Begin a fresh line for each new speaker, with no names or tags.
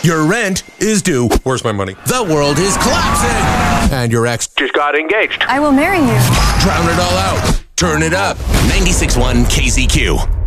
Your rent is due.
Where's my money?
The world is collapsing. And your ex
Just got engaged.
I will marry you.
drown it all out. Turn it up. 96.1 KZQ.